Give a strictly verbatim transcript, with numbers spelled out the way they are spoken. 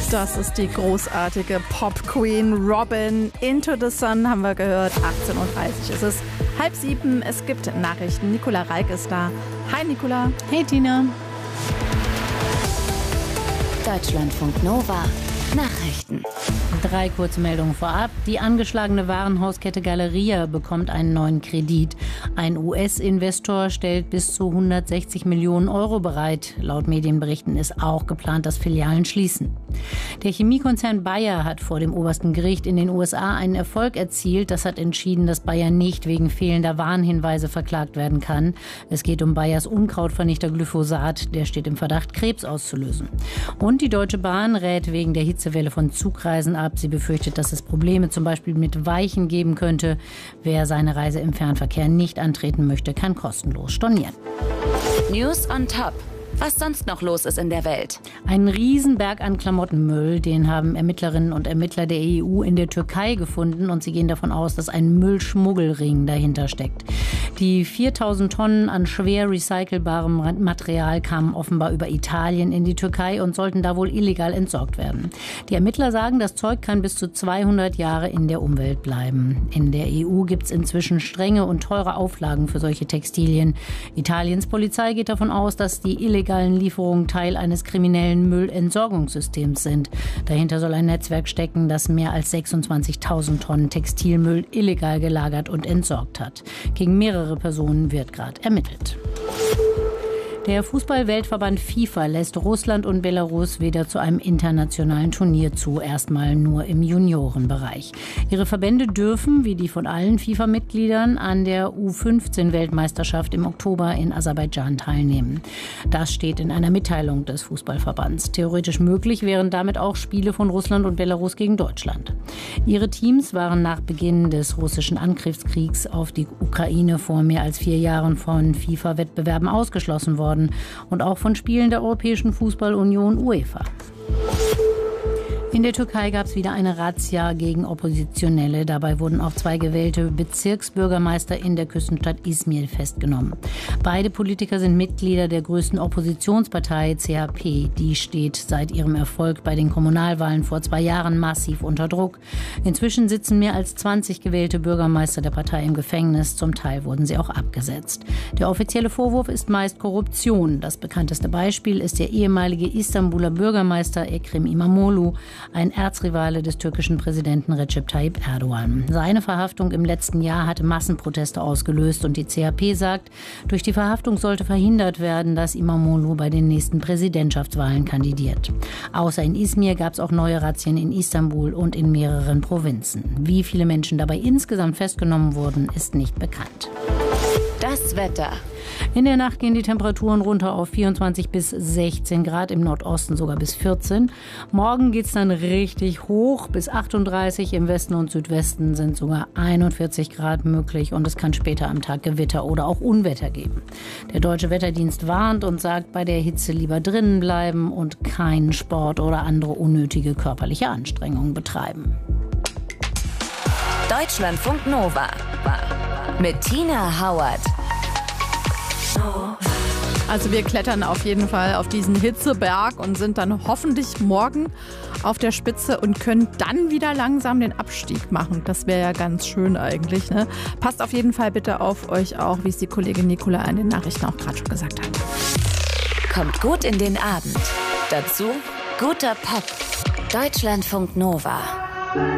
Das ist die großartige Pop-Queen Robyn. Into the Sun haben wir gehört. achtzehn Uhr dreißig ist es. Halb sieben. Es gibt Nachrichten. Nicola Reik ist da. Hi Nicola. Hey Tina. Deutschlandfunk Nova. Nachrichten. Drei kurze Meldungen vorab. Die angeschlagene Warenhauskette Galeria bekommt einen neuen Kredit. Ein U S-Investor stellt bis zu hundertsechzig Millionen Euro bereit. Laut Medienberichten ist auch geplant, dass Filialen schließen. Der Chemiekonzern Bayer hat vor dem obersten Gericht in den U S A einen Erfolg erzielt. Das hat entschieden, dass Bayer nicht wegen fehlender Warnhinweise verklagt werden kann. Es geht um Bayers Unkrautvernichter Glyphosat. Der steht im Verdacht, Krebs auszulösen. Und die Deutsche Bahn rät wegen der Hitzewelle von Zugreisen ab. Sie befürchtet, dass es Probleme zum Beispiel mit Weichen geben könnte. Wer seine Reise im Fernverkehr nicht antreten möchte, kann kostenlos stornieren. News on Top. Was sonst noch los ist in der Welt. Ein Riesenberg an Klamottenmüll, den haben Ermittlerinnen und Ermittler der E U in der Türkei gefunden. Und sie gehen davon aus, dass ein Müllschmuggelring dahinter steckt. Die viertausend Tonnen an schwer recycelbarem Material kamen offenbar über Italien in die Türkei und sollten da wohl illegal entsorgt werden. Die Ermittler sagen, das Zeug kann bis zu zweihundert Jahre in der Umwelt bleiben. In der E U gibt es inzwischen strenge und teure Auflagen für solche Textilien. Italiens Polizei geht davon aus, dass die illegalen Lieferungen Teil eines kriminellen Müllentsorgungssystems sind. Dahinter soll ein Netzwerk stecken, das mehr als sechsundzwanzigtausend Tonnen Textilmüll illegal gelagert und entsorgt hat. Gegen mehrere Personen wird gerade ermittelt. Der Fußball-Weltverband FIFA lässt Russland und Belarus weder zu einem internationalen Turnier zu, erstmal nur im Juniorenbereich. Ihre Verbände dürfen, wie die von allen FIFA-Mitgliedern, an der U fünfzehn Weltmeisterschaft im Oktober in Aserbaidschan teilnehmen. Das steht in einer Mitteilung des Fußballverbands. Theoretisch möglich wären damit auch Spiele von Russland und Belarus gegen Deutschland. Ihre Teams waren nach Beginn des russischen Angriffskriegs auf die Ukraine vor mehr als vier Jahren von FIFA-Wettbewerben ausgeschlossen worden. Und auch von Spielen der Europäischen Fußballunion UEFA. In der Türkei gab es wieder eine Razzia gegen Oppositionelle. Dabei wurden auch zwei gewählte Bezirksbürgermeister in der Küstenstadt Izmir festgenommen. Beide Politiker sind Mitglieder der größten Oppositionspartei C H P. Die steht seit ihrem Erfolg bei den Kommunalwahlen vor zwei Jahren massiv unter Druck. Inzwischen sitzen mehr als zwanzig gewählte Bürgermeister der Partei im Gefängnis. Zum Teil wurden sie auch abgesetzt. Der offizielle Vorwurf ist meist Korruption. Das bekannteste Beispiel ist der ehemalige Istanbuler Bürgermeister Ekrem İmamoğlu, ein Erzrivale des türkischen Präsidenten Recep Tayyip Erdogan. Seine Verhaftung im letzten Jahr hatte Massenproteste ausgelöst und die C H P sagt, durch die Verhaftung sollte verhindert werden, dass İmamoğlu bei den nächsten Präsidentschaftswahlen kandidiert. Außer in Izmir gab es auch neue Razzien in Istanbul und in mehreren Provinzen. Wie viele Menschen dabei insgesamt festgenommen wurden, ist nicht bekannt. Das Wetter. In der Nacht gehen die Temperaturen runter auf vierundzwanzig bis sechzehn Grad, im Nordosten sogar bis vierzehn. Morgen geht es dann richtig hoch bis achtunddreißig. Im Westen und Südwesten sind sogar einundvierzig Grad möglich und es kann später am Tag Gewitter oder auch Unwetter geben. Der Deutsche Wetterdienst warnt und sagt, bei der Hitze lieber drinnen bleiben und keinen Sport oder andere unnötige körperliche Anstrengungen betreiben. Deutschlandfunk Nova mit Tina Hauert. Also wir klettern auf jeden Fall auf diesen Hitzeberg und sind dann hoffentlich morgen auf der Spitze und können dann wieder langsam den Abstieg machen. Das wäre ja ganz schön eigentlich, ne? Passt auf jeden Fall bitte auf euch auch, wie es die Kollegin Nicola in den Nachrichten auch gerade schon gesagt hat. Kommt gut in den Abend. Dazu guter Pop. Deutschlandfunk Nova.